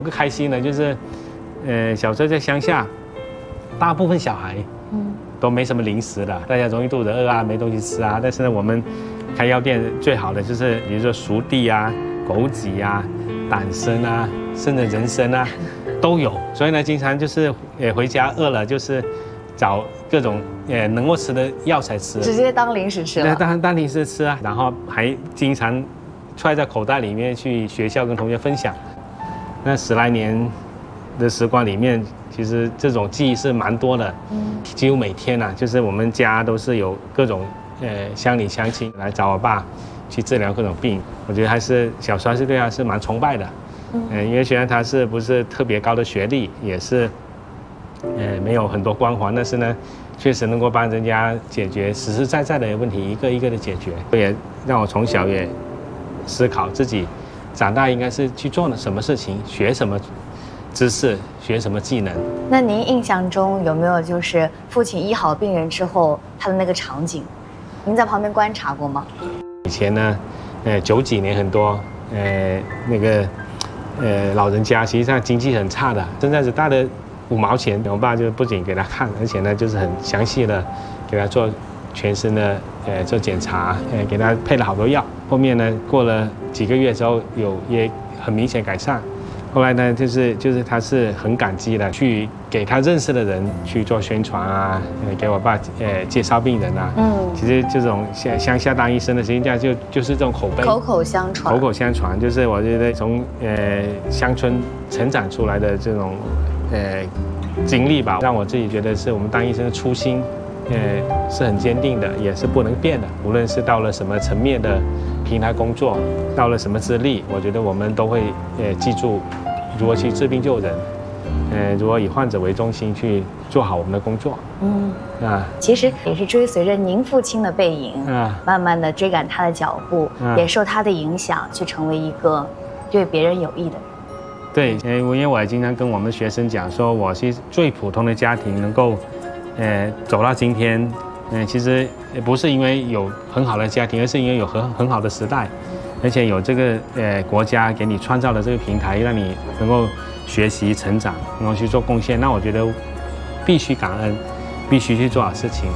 不开心的就是，小时候在乡下，大部分小孩都没什么零食的，大家容易肚子饿啊，没东西吃啊。但是呢，我们开药店最好的就是，比如说熟地啊、枸杞啊、党参啊，甚至人参啊，都有。所以呢，经常就是回家饿了，就是找各种能够吃的药材吃， 直接当零食吃了。 当零食吃啊，然后还经常揣在口袋里面去学校跟同学分享。那10来年的时光里面，其实这种记忆是蛮多的。几乎每天啊，就是我们家都是有各种乡里乡亲来找我爸去治疗各种病。我觉得还是小时候是对他是蛮崇拜的。因为虽然他不是特别高的学历，也是没有很多光环，但是呢，确实能够帮人家解决实实在在的问题，一个一个的解决。也让我从小也思考自己长大应该是去做什么事情，学什么知识，学什么技能。 那您印象中有没有就是父亲医好病人之后他的那个场景？您在旁边观察过吗？ 以前呢，90几年很多那个老人家实际上经济很差的，现在只带了5毛钱，我爸就不仅给他看，而且呢就是很详细的给他做全身的做检查，给他配了好多药。后面呢过了几个月之后也很明显改善。后来呢就是他是很感激的，去给他认识的人去做宣传啊，给我爸介绍病人啊。其实这种乡下当医生的，实际上就是这种口碑， 口口相传。 口口相传，就是我觉得从乡村成长出来的这种经历吧，让我自己觉得是我们当医生的初心，是很坚定的，也是不能变的。无论是到了什么层面的平台工作，到了什么资历，我觉得我们都会记住如何去治病救人，如何以患者为中心去做好我们的工作。 其实也是追随着您父亲的背影，慢慢的追赶他的脚步，也受他的影响，去成为一个对别人有益的人。 对，因为我也经常跟我们学生讲说，我是最普通的家庭能够，走到今天，其实不是因为有很好的家庭，而是因为有很好的时代，而且有这个国家给你创造了这个平台，让你能够学习成长，能够去做贡献。那我觉得必须感恩，必须去做好事情。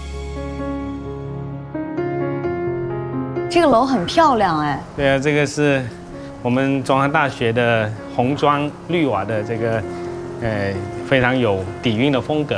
这个楼很漂亮哎。 对啊，这个是我们中山大学的红砖绿瓦的这个，非常有底蕴的风格。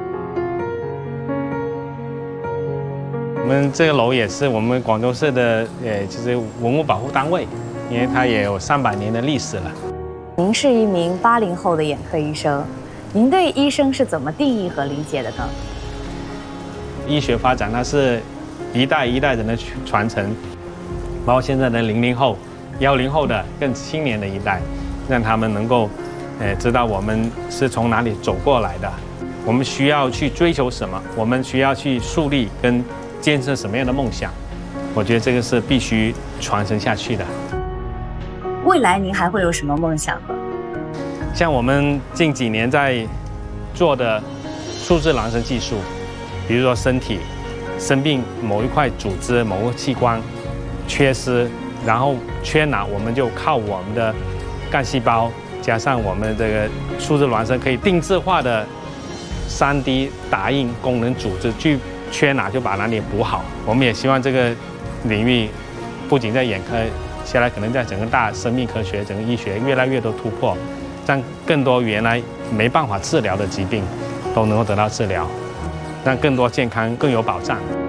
我们这个楼也是我们广州市的，就是文物保护单位，因为它也有300年的历史了。 您是一名80后的眼科医生，您对医生是怎么定义和理解的呢？ 医学发展它是一代一代人的传承，包括现在的00后、10后的更青年的一代，让他们能够，知道我们是从哪里走过来的，我们需要去追求什么，我们需要去树立跟坚持什么样的梦想。我觉得这个是必须传承下去的。 未来您还会有什么梦想呢？ 像我们近几年在做的数字孪生技术，比如说身体生病某一块组织、某个器官缺失，然后缺哪，我们就靠我们的干细胞加上我们这个数字孪生可以定制化的3D 打印功能组织，去缺哪就把哪里补好。我们也希望这个领域不仅在眼科，将来可能在整个大生命科学、整个医学越来越多突破，让更多原来没办法治疗的疾病都能够得到治疗，让更多健康更有保障。